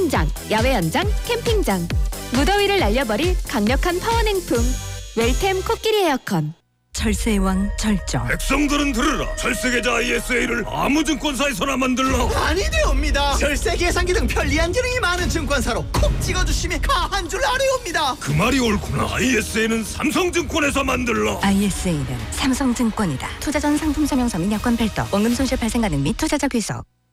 수영장, 야외 연장, 캠핑장. 무더위를 날려버릴 강력한 파워냉풍. 웰템 코끼리 에어컨. 절세의 왕 절정. 백성들은 들으라. 절세계좌 ISA를 아무 증권사에서나 만들라. 아니되옵니다. 절세 계산기 등 편리한 기능이 많은 증권사로 콕 찍어주시면 가한 줄 아뢰옵니다. 그 말이 옳구나. ISA는 삼성증권에서 만들라. ISA는 삼성증권이다. 투자 전 상품 설명서 및 여건 별도. 원금 손실 발생 가능 및 투자자 귀속.